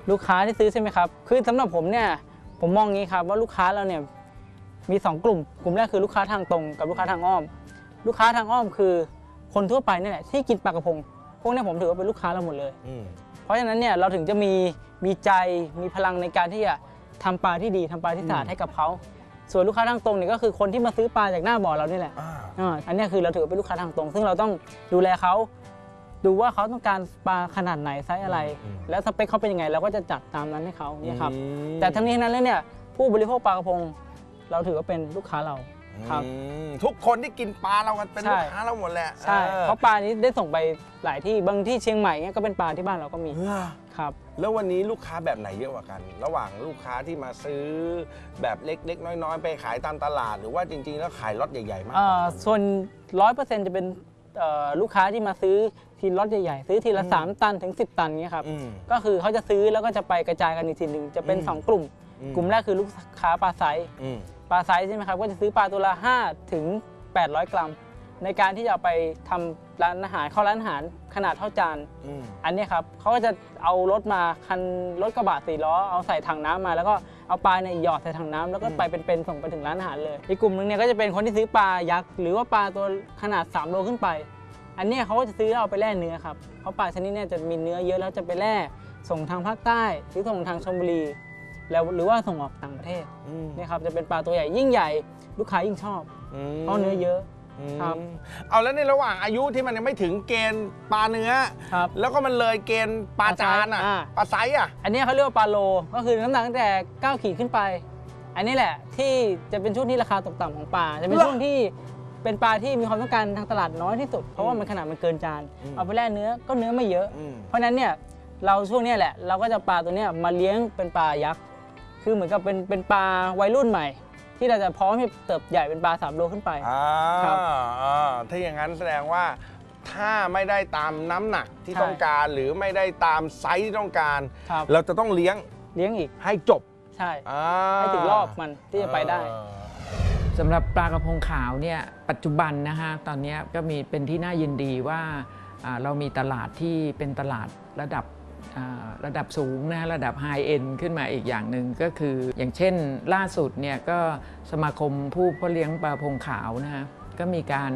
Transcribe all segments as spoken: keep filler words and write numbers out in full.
ลูกค้าที่ซื้อใช่ไหมครับคือสำหรับผมเนี่ยผมมองงี้ครับว่าลูกค้าเราเนี่ยมีสองกลุ่มกลุ่มแรกคือลูกค้าทางตรงกับลูกค้าทางอ้อมลูกค้าทางอ้อมคือคนทั่วไปนี่แหละที่กินปลากระพงพวกนี้ผมถือว่าเป็นลูกค้าเราหมดเลยเพราะฉะนั้นเนี่ยเราถึงจะมีมีใจมีพลังในการที่จะทำปลาที่ดีทำปลาที่สะอาดให้กับเขาส่วนลูกค้าทางตรงเนี่ยก็คือคนที่มาซื้อปลาจากหน้าบ่อเรานี่แหละอันนี้คือเราถือเป็นลูกค้าทางตรงซึ่งเราต้องดูแลเขาดูว่าเขาต้องการปลาขนาดไหนไซส์อะไรแล้วสเปคเขาเป็นยังไงเราก็จะจัดตามนั้นให้เขาเนี่ยครับแต่ทั้งนี้ทั้งนั้นแล้วเนี่ยผู้บริโภคปลากระพงเราถือว่าเป็นลูกค้าเราครับทุกคนที่กินปลาเรากันเป็นลูกค้าเราหมดแหละใช่เพราะปลานี้ได้ส่งไปหลายที่บางที่เชียงใหม่เนี่ยก็เป็นปลาที่บ้านเราก็มีครับแล้ววันนี้ลูกค้าแบบไหนเยอะกว่ากันระหว่างลูกค้าที่มาซื้อแบบเล็กๆน้อยๆไปขายตามตลาดหรือว่าจริงๆแล้วขายล็อตใหญ่ๆมากส่วนร้อยเปอร์เซ็นต์จะเป็นลูกค้าที่มาซื้อทีล็อตใหญ่ๆซื้อทีละสามตันถึงสิบตันเงี้ยครับก็คือเขาจะซื้อแล้วก็จะไปกระจายกันอีกทีหนึ่งจะเป็นสองกลุ่มกลุ่มแรกคือลูกค้าปลาไซส์ปลาไซส์ใช่ไหมครับก็จะซื้อปลาตัวละห้าถึงแปดร้อยกรัมในการที่จะไปทำร้านอาหารเข้าร้านอาหารขนาดเท่าจานอันนี้ครับเขาก็จะเอารถมาคันรถกระบะสี่ล้อเอาใส่ถังน้ำมาแล้วก็เอาปลาเนี่ยหยอดใส่ถังน้ำแล้วก็ไปเป็นๆส่งไปถึงร้านอาหารเลยอีกกลุ่มนึงเนี่ยก็จะเป็นคนที่ซื้อปลายักษ์หรือว่าปลาตัวขนาดสามโลขึ้นไปอันนี้เขาก็จะซื้อเอาไปแล่เนื้อครับเพราะปลาชนิดนี้จะมีเนื้อเยอะแล้วจะไปแล่ส่งทางภาคใต้หรือส่งทางชลบุรีแล้วหรือว่าส่งออกต่างประเทศนี่ครับจะเป็นปลาตัวใหญ่ยิ่งใหญ่ลูกค้ายิ่งชอบเพราะเนื้อเยอะครับเอาแล้วในระหว่างอายุที่มันยังไม่ถึงเกณฑ์ปลาเนื้อแล้วก็มันเลยเกณฑ์ปลาจานอ่ะปลาไซส์อ่ะอันนี้เขาเรียกว่าปลาโลก็คือน้ำหนักตั้งแต่เก้าขีดขึ้นไปอันนี้แหละที่จะเป็นช่วงที่ราคาตกต่ำของปลาจะเป็นช่วงที่เป็นปลาที่มีความต้องการทางตลาดน้อยที่สุดเพราะว่ามันขนาดมันเกินจานเอาไปแล่เนื้อก็เนื้อไม่เยอะเพราะนั้นเนี่ยเราช่วงนี้แหละเราก็จะปลาตัวนี้มาเลี้ยงเป็นปลายักษ์คือเหมือนกับเป็นเป็นปลาวัยรุ่นใหม่ที่เราจะพร้อมที่เติบใหญ่เป็นปลาสามโลขึ้นไปครับถ้าอย่างนั้นแสดงว่าถ้าไม่ได้ตามน้ำหนักที่ต้องการหรือไม่ได้ตามไซส์ที่ต้องการเราจะต้องเลี้ยงเลี้ยงอีกให้จบใช่ให้ถึงรอบมันที่จะไปได้สำหรับปลากระพงขาวเนี่ยปัจจุบันนะฮะตอนนี้ก็มีเป็นที่น่ายินดีว่าเรามีตลาดที่เป็นตลาดระดับระดับสูงนะระดับไฮเอ็นขึ้นมาอีกอย่างหนึ่งก็คืออย่างเช่นล่าสุดเนี่ยก็สมาคมผู้เพาะเลี้ยงปลาพงขาวนะฮะก็มีการ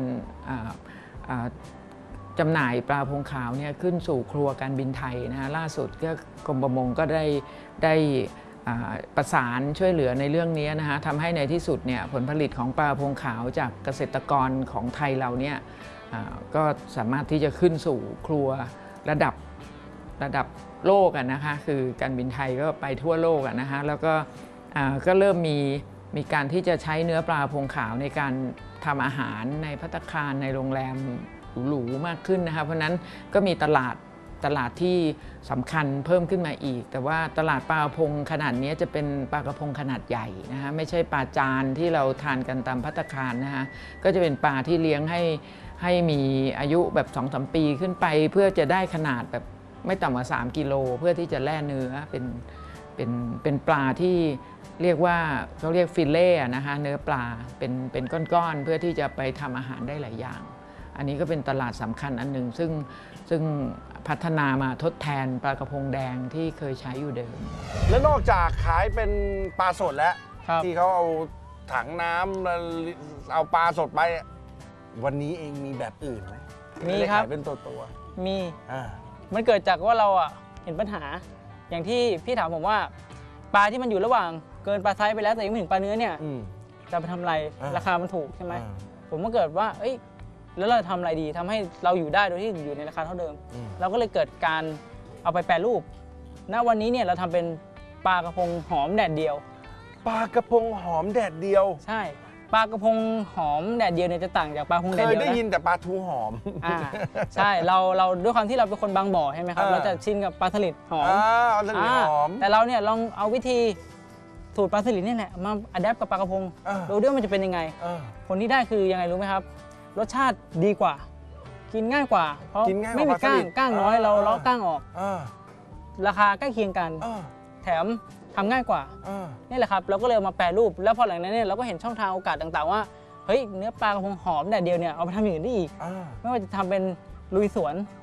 จำหน่ายปลาพงขาวเนี่ยขึ้นสู่ครัวการบินไทยนะฮะล่าสุดก็กรมประมงก็ได้ได้ประสานช่วยเหลือในเรื่องนี้นะฮะทำให้ในที่สุดเนี่ยผลผลิตของปลาพงขาวจากเกษตรกรของไทยเราเนี่ยก็สามารถที่จะขึ้นสู่ครัวระดับระดับโลกอ่ะนะคะคือการบินไทยก็ไปทั่วโลกอ่ะนะคะแล้วก็ก็เริ่มมีมีการที่จะใช้เนื้อปลาพงขาวในการทำอาหารในภัตตาคารในโรงแรมหรูๆมากขึ้นนะคะเพราะนั้นก็มีตลาดตลาดที่สำคัญเพิ่มขึ้นมาอีกแต่ว่าตลาดปลากระพงขนาดนี้จะเป็นปลากระพงขนาดใหญ่นะคะไม่ใช่ปลาจานที่เราทานกันตามภัตตาคารนะคะก็จะเป็นปลาที่เลี้ยงให้ให้มีอายุแบบ สองถึงสาม ปีขึ้นไปเพื่อจะได้ขนาดแบบไม่ต่ำกว่าสามกิโลเพื่อที่จะแล่เนื้อเป็นเป็นเป็นปลาที่เรียกว่าเขาเรียกฟิลเล่นะคะเนื้อปลาเป็นเป็นก้อนๆเพื่อที่จะไปทำอาหารได้หลายอย่างอันนี้ก็เป็นตลาดสำคัญอันหนึ่งซึ่งซึ่งพัฒนามาทดแทนปลากระพงแดงที่เคยใช้อยู่เดิมแล้วนอกจากขายเป็นปลาสดแล้วที่เขาเอาถังน้ำเอาปลาสดไปวันนี้เองมีแบบอื่นไหมมีครับเป็นตัวตัวมีมันเกิดจากว่าเราอ่ะเห็นปัญหาอย่างที่พี่ถามผมว่าปลาที่มันอยู่ระหว่างเกินปลาไซส์ไปแล้วแต่ยังไม่ถึงปลาเนื้อเนี่ยจะไปทำอะไรราคามันถูกใช่ไหมผมก็เกิดว่าเอ้ยแล้วเราทำอะไรดีทำให้เราอยู่ได้โดยที่อยู่ในราคาเท่าเดิมเราก็เลยเกิดการเอาไปแปรรูปณวันนี้เนี่ยเราทำเป็นปลากระพงหอมแดดเดียวปลากระพงหอมแดดเดียวใช่ปลากระพงหอมแดดเดียวเนี่ยจะต่างจากปลาพงแดดเดียวนะเคยได้ยินแต่ปลาทูหอมอ่าใช่เราเราด้วยความที่เราเป็นคนบางบ่อใช่ไหมครับเราจะชินกับปลาสลิดหอมอ่าปลาสลิดหอมแต่เราเนี่ยลองเอาวิธีสูตรปลาสลิดนี่แหละมาอัดแอปกับปลากระพงดูด้วยมันจะเป็นยังไงผลที่ได้คือยังไงรู้ไหมครับรสชาติดีกว่ากินง่ายกว่าเพราะไม่มีก้างก้างน้อยเราเลาะก้างออกราคาใกล้เคียงกันแถมทำง่ายกว่านี่แหละครับเราก็เลยมาแปรรูปแล้วพอหลังนั้นเนี่ยเราก็เห็นช่องทางโอกาสต่างๆว่าเฮ้ยเนื้อปลากระพงหอมแดดเดียวเนี่ยเอาไปทำอย่างอื่นได้อีกไม่ว่าจะทำเป็นลุยสวน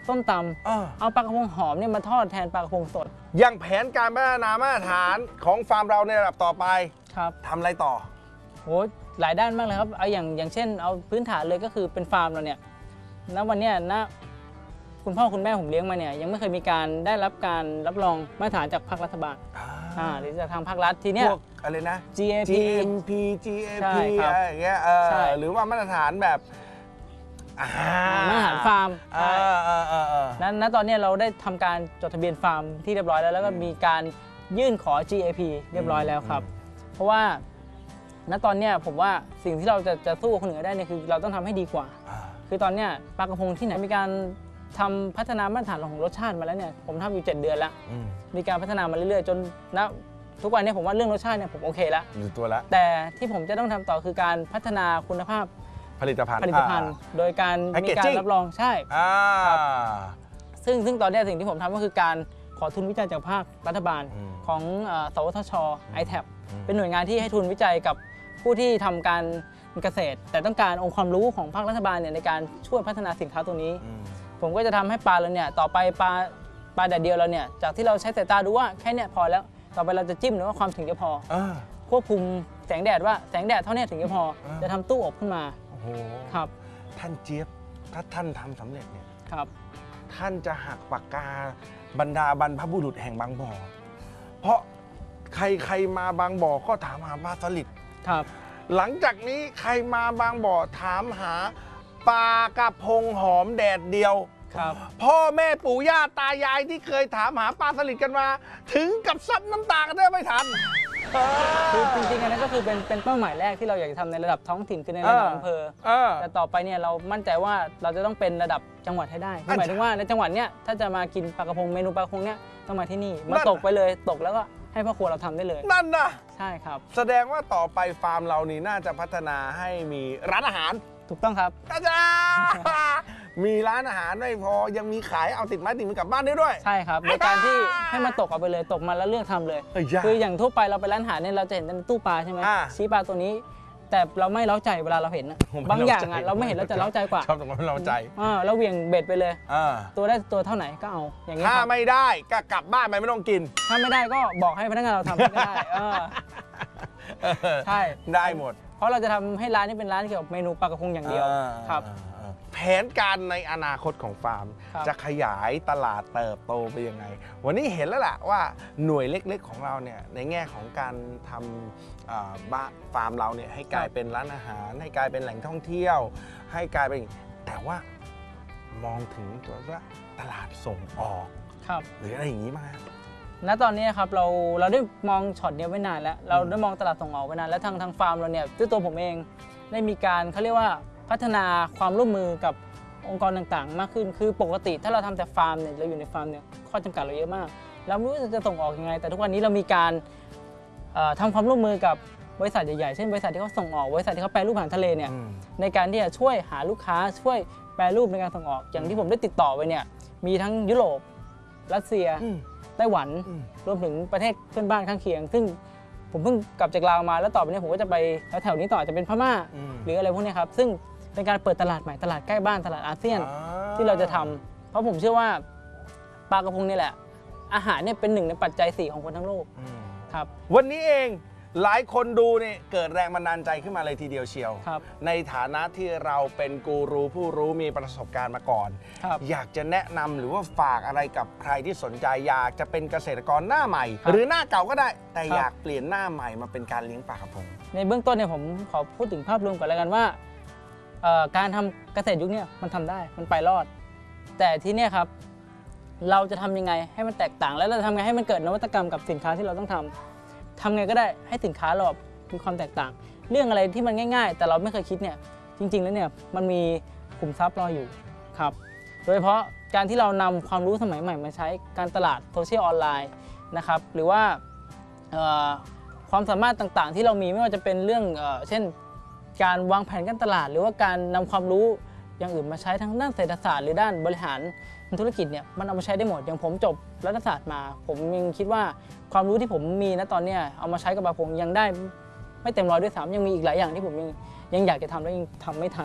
ส้มตเออำเอาปลากระพงหอมเนี่ยมาทอดแทนปลากระพงสดอย่างแผนการพัฒนามาตรฐานของฟาร์มเราในระดับต่อไปครับทำอะไรต่อโหหลายด้านมากเลยครับเอาอย่างอย่างเช่นเอาพื้นฐานเลยก็คือเป็นฟาร์มเราเนี่ยณวันเนี้ยณคุณพ่อคุณแม่ผมเลี้ยงมาเนี่ยยังไม่เคยมีการได้รับการรับรองมาตรฐานจากภาครัฐบาลอ่าหรือจากทางภาครัฐทีเนี้ยพวกอะไรนะจี เอ พีจี เอ็ม พี จี เอใช่พีครับอะไรอย่างเงี้ยเออใช่หรือว่ามาตรฐานแบบอ่ามาตรฐานฟาร์มเอใช่อเออเออเออนั้นณตอนเนี้ยเราได้ทำการจดทะเบียนฟาร์มที่เรียบร้อยแล้วแล้วก็มีการยื่นขอ จี เอ พี เรียบร้อยแล้วครับ เพราะว่าณตอนเนี้ยผมว่าสิ่งที่เราจะจะสู้กับคนอื่นได้เนี่ยคือเราต้องทำให้ดีกว่าอ่าคือตอนเนี้ยปลากระพงที่ไหนมีการทำพัฒนามาตรฐานของรสชาติมาแล้วเนี่ยผมทำอยู่เจ็ดเดือนแล้วอืมมีการพัฒนามาเรื่อยๆจนณทุกวันนี้ผมว่าเรื่องรสชาติเนี่ยผมโอเคแล้วอยู่ตัวละแต่ที่ผมจะต้องทำต่อคือการพัฒนาคุณภาพผลิตภัณฑ์ผลิตภัณฑ์ โดยการมีการ Packaging รับรองใช่อ่าครับ ซึ่งซึ่งตอนเนี้ยสิ่งที่ผมทำก็คือการขอทุนวิจัยจากภาครัฐบาลอืมของเอ่อสวทช ไอ แท็บอืมเป็นหน่วยงานที่ให้ทุนวิจัยกับผู้ที่ทำการเกษตร แต่ต้องการองค์ความรู้ของภาครัฐบาลเนี่ยในการช่วยพัฒนาสินค้าตัวนี้อืมผมก็จะทำให้ปลาเราเนี่ยต่อไปปลาปลาแดดเดียวเราเนี่ยจากที่เราใช้สายตาดูว่าแค่เนี้ยพอแล้วต่อไปเราจะจิ้มหรือว่าความถึงจะพออ่าควบคุมแสงแดดว่าแสงแดดเท่านี้ถึงจะพออ่าจะทำตู้อบขึ้นมาโอ้โหครับท่านเจี๊ยบ ถ้าท่านทำสำเร็จเนี่ยครับท่านจะหักปากกาบรรดาบรรพบุรุษแห่งบางบ่อ เพราะใครใครมาบางบ่อก็ถามหาปลาสลิดครับหลังจากนี้ใครมาบางบ่อถามหาปลากระพงหอมแดดเดียวครับพ่อแม่ปู่ย่าตายายที่เคยถามหาปลาสลิดกันมา ถึงกับซับน้ำตากันได้ไม่ทันคือจริงๆอันนั้นก็คือเป็นเป็นเป้าหมายแรกที่เราอยากจะทำในระดับท้องถิ่นคือในระดับอำเภอเออแต่ต่อไปเนี่ยเรามั่นใจว่าเราจะต้องเป็นระดับจังหวัดให้ได้คือหมายถึงว่าในจังหวัดเนี้ยถ้าจะมากินปลากระพงเมนูปลากระพงเนี้ยต้องมาที่นี่มาตกไปเลยตกแล้วก็ให้พ่อครัวเราทำได้เลยนั่นนะใช่ครับแสดงว่าต่อไปฟาร์มเรานี่น่าจะพัฒนาให้มีร้านอาหารถูกต้องครับอาจารย์ มีร้านอาหารไม่พอยังมีขายเอาติดไม้ติดมือกลับบ้านได้ด้วยใช่ครับโดยการที่ให้มันตกเอาไปเลยตกมาแล้วเลือกทำเลยเอ้ยยากคืออย่างทั่วไปเราไปร้านอาหารเนี่ยเราจะเห็นในตู้ปลาใช่ไหมอ่าชี้ปลาตัวนี้ แต่เราไม่เล้าใจเวลาเราเห็นนะผมไม่บางอย่างเล้าอ่ะใจเราไม่เห็นเราจะเล้าใจกว่าชอบตรงนั้นเราใจอ่าเราเหวี่ยงเบ็ดไปเลยอ่าตัวได้ตัวเท่าไหนก็เอาอย่างนี้ถ้าครับไม่ได้ก็กลับบ้านไปไม่ต้องกินถ้าไม่ได้ก็บอกให้พนักงานเราทำให้ก็ได้เออ ใช่ได้หมดเพราะเราจะทำให้ร้านนี้เป็นร้านเกี่ยวกับเมนูปลากระพงอย่างเดียวอ่าครับอ่าแผนการในอนาคตของฟาร์มครับจะขยายตลาดเติบโตไปยังไง วันนี้เห็นแล้วล่ะว่าหน่วยเล็กๆของเราเนี่ยในแง่ของการทำอ่าบ้านฟาร์มเราเนี่ยให้กลายเป็นร้านอาหาร ให้กลายเป็นแหล่งท่องเที่ยว ให้กลายเป็นแต่ว่ามองถึงตัวว่าตลาดส่งออกครับหรืออะไรอย่างนี้มาณตอนนี้ครับเราเราได้มองช็อตเนี้ยไว้นานแล้วเราได้มองตลาดส่งออกไว้นานแล้วทางทางฟาร์มเราเนี่ยด้วยตัวผมเองได้มีการเขาเรียกว่าพัฒนาความร่วมมือกับองค์กรต่างๆ มากขึ้นคือปกติถ้าเราทำแต่ฟาร์มเนี่ยเราอยู่ในฟาร์มเนี่ยข้อจำกัดเราเยอะมาก เราไม่รู้จะส่งออกยังไง แต่ทุกวันนี้เรามีการเอ่อทำความร่วมมือกับบริษัทใหญ่ๆเช่นบริษัทที่เขาส่งออกบริษัทที่เขาแปรรูปอาหารทะเลเนี่ยอืมในการที่จะช่วยหาลูกค้าช่วยแปรรูปในการส่งออก อย่างที่ผมได้ติดต่อไปเนี่ยมีทั้งยุโรปรัสเซียอืมไต้หวันอืมรวมถึงประเทศเพื่อนบ้านข้างเคียง ซึ่งผมเพิ่งกลับจากลาวมาแล้วต่อไปเนี้ผมก็จะไปแถวๆนี้ต่อจะเป็นพม่าอืมหรืออะไรพวกเนี้ยครับซึ่งเป็นการเปิดตลาดใหม่ตลาดใกล้บ้านตลาดอาเซียนอ่ที่เราจะทำเพราะผมเชื่อว่าปลากระพงนี่แหละ อาหารเนี่ยเป็นหนึ่งในปัจจัยสี่ของคนทั้งโลกอืมครับวันนี้เองหลายคนดูเนี่ยเกิดแรงบันดาลใจขึ้นมาเลยทีเดียวเชียวครับในฐานะที่เราเป็นกูรูผู้รู้มีประสบการณ์มาก่อนครับอยากจะแนะนำหรือว่าฝากอะไรกับใครที่สนใจอยากจะเป็นเกษตรกรหน้าใหม่ครับหรือหน้าเก่าก็ได้ แต่ครับอยากเปลี่ยนหน้าใหม่มาเป็นการเลี้ยงปลากระพงในเบื้องต้นเนี่ยผมขอพูดถึงภาพรวมก่อนแล้วกันว่าเอ่อการทำเกษตรยุคเนี้มันทำได้มันไปรอด แต่ที่เนี่ยครับเราจะทำยังไงให้มันแตกต่าง แล้วเราจะทำไงให้มันเกิดนวัตกรรมกับสินค้าที่เราต้องทำทำไงก็ได้ให้สินค้าเรามีความแตกต่าง เรื่องอะไรที่มันง่าย ๆ แต่เราไม่เคยคิดเนี่ยจริง ๆ แล้วเนี่ยมันมีขุมทรัพย์รออยู่ครับโดยเฉพาะการที่เรานำความรู้สมัยใหม่มาใช้การตลาดโซเชียลออนไลน์นะครับหรือว่าเอ่อความสามารถต่างๆ ที่เรามีไม่ว่าจะเป็นเรื่องเอ่อเช่นการวางแผนการตลาด หรือว่าการนำความรู้อย่างอื่นมาใช้ทั้งด้านเศรษฐศาสตร์หรือด้านบริหารธุรกิจเนี่ยมันเอามาใช้ได้หมดอย่างผมจบรัฐศาสตร์มา ผมยังคิดว่าความรู้ที่ผมมีณตอนเนี้ยเอามาใช้กับปลาพงยังได้ไม่เต็มร้อยด้วยซ้ำยังมีอีกหลายอย่างที่ผมยังยังอยากจะทำแล้วยังทำไม่ทัน